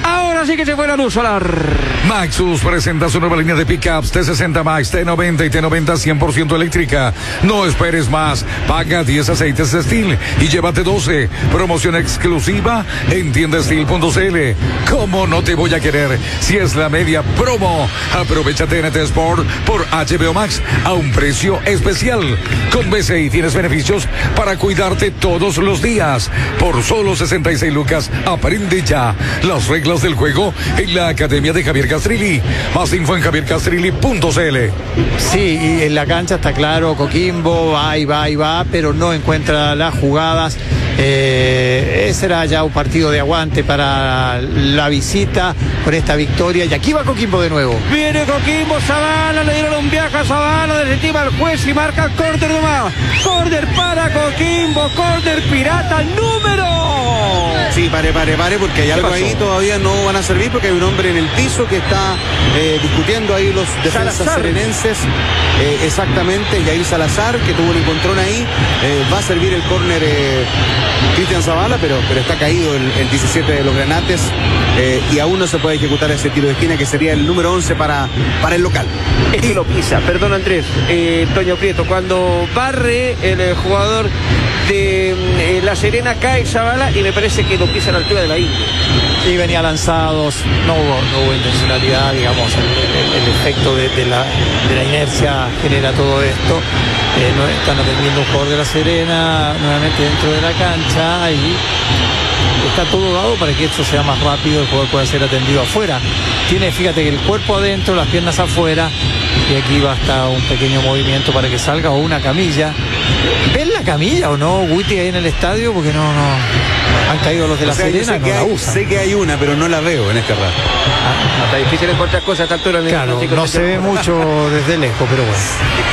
luz, Solar. Maxus presenta su nueva línea de pickups T60 Max, T90 y T90 100% eléctrica. No esperes más, paga 10 aceites de Steel y llévate 12. Promoción exclusiva en tiendasteel.cl. ¿Cómo no te voy a querer si es la media promo? Aprovecha TNT Sport por HBO Max a un precio especial. Con BCI tienes beneficios para cuidarte todos los días. Por solo 66 lucas, aprende ya las reglas del juego en la Academia de Javier Castrilli. Más info en javiercastrilli.cl. Sí, y en la cancha está claro, Coquimbo va, pero no encuentra las jugadas. Será ya un partido de aguante para la visita con esta victoria. Y aquí va Coquimbo de nuevo. Viene Coquimbo, Zavala, le dieron un viaje a Zavala, desestima al juez y marca córner nomás. Córner para Coquimbo, córner pirata número. Sí, pare, porque hay algo ahí todavía no van a servir porque hay un hombre en el piso que está discutiendo ahí los defensas Salazar. serenenses. Exactamente, Yair Salazar, que tuvo un encontrón ahí. Va a servir el córner Cristian Zavala, pero está caído el 17 de los Granates y aún no se puede ejecutar ese tiro de esquina que sería el número 11 para el local. Es que lo pisa, perdón Andrés, Toño Prieto, cuando barre el jugador de La Serena cae Zavala y me parece que lo pisa a la altura de la India. Y venía lanzados, no hubo intencionalidad, digamos, el efecto de la inercia genera todo esto. No están atendiendo un jugador de La Serena nuevamente dentro de la cancha y está todo dado para que esto sea más rápido, el jugador pueda ser atendido afuera. Tiene, fíjate, que el cuerpo adentro, las piernas afuera, y aquí basta un pequeño movimiento para que salga, o una camilla. ¿Ven la camilla o no, Guti, ahí en el estadio? Porque no han caído los de La Serena, no la usan. Sé que hay una, pero no la veo en este rato. Está difícil encontrar cosas a esta altura. Claro, no se ve mucho desde lejos, pero bueno.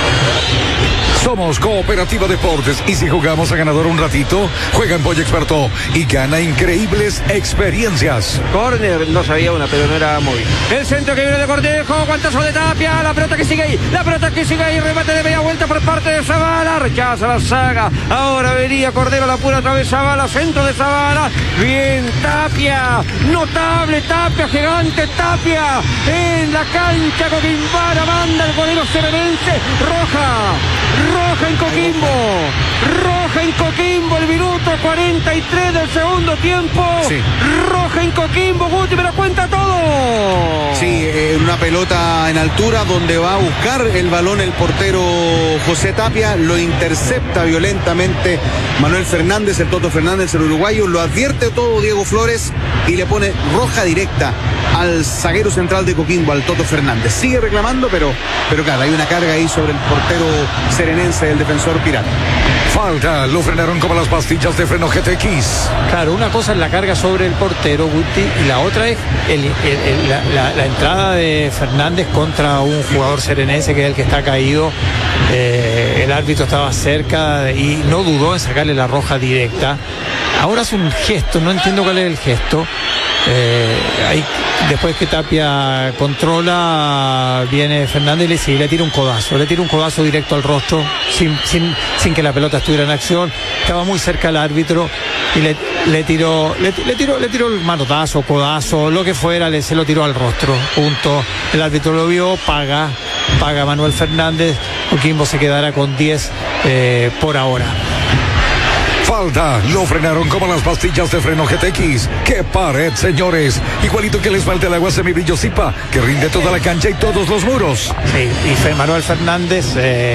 Somos Cooperativa Deportes y si jugamos a ganador un ratito, juega en Boy Experto y gana increíbles experiencias. Corner, no sabía una, pero no era móvil. El centro que viene de Cornejo, guantazo de Tapia, la pelota que sigue ahí, remate de media vuelta por parte de Zavala, rechaza la saga, ahora venía Cordero, la pura otra vez Zavala, centro de Zavala, bien Tapia, notable Tapia, gigante Tapia, en la cancha coquimbana, manda el golero serenense, roja en Coquimbo, roja Roja en Coquimbo, el minuto 43 del segundo tiempo. Sí. Roja en Coquimbo, Guti, me lo cuenta todo. Sí, una pelota en altura donde va a buscar el balón el portero José Tapia, lo intercepta violentamente Manuel Fernández, el Toto Fernández, el uruguayo, lo advierte todo Diego Flores y le pone roja directa al zaguero central de Coquimbo, al Toto Fernández. Sigue reclamando, pero claro, hay una carga ahí sobre el portero serenense del defensor pirata. Falta, lo frenaron como las pastillas de freno GTX. Claro, una cosa es la carga sobre el portero, Guti, y la otra es la entrada de Fernández contra un jugador serenense que es el que está caído. El árbitro estaba cerca y no dudó en sacarle la roja directa. Ahora hace un gesto, no entiendo cuál es el gesto. Después que Tapia controla, viene Fernández y le tira un codazo directo al rostro, sin que la pelota estuviera en acción. Estaba muy cerca el árbitro y le tiró el manotazo, codazo, lo que fuera, se lo tiró al rostro. Punto. El árbitro lo vio, paga Manuel Fernández. Coquimbo se quedará con 10 por ahora. Falta, lo frenaron como las pastillas de freno GTX. ¡Qué pared, señores! Igualito que les falta el agua semibrillo Zipa, que rinde toda la cancha y todos los muros. Sí, y Manuel Fernández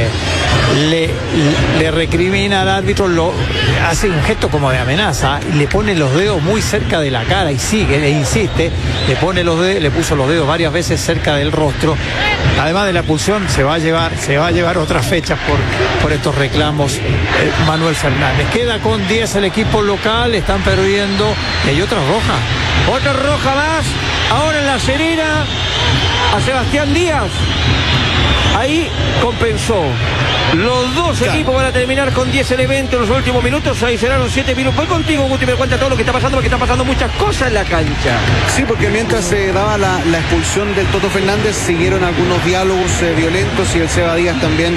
le recrimina al árbitro, hace un gesto como de amenaza, y le pone los dedos muy cerca de la cara y sigue, le insiste, le puso los dedos varias veces cerca del rostro. Además de la expulsión, se va a llevar otras fechas por estos reclamos Manuel Fernández. Queda con 10 el equipo local, están perdiendo. Y hay otra roja más, ahora en La Serena, a Sebastián Díaz. Ahí compensó. Los dos equipos van a terminar con 10 elementos en los últimos minutos. Ahí serán los 7 minutos. Voy contigo, Guti, me cuenta todo lo que está pasando, porque están pasando muchas cosas en la cancha. Sí, porque mientras se daba la expulsión del Toto Fernández, siguieron algunos diálogos violentos y el Seba Díaz también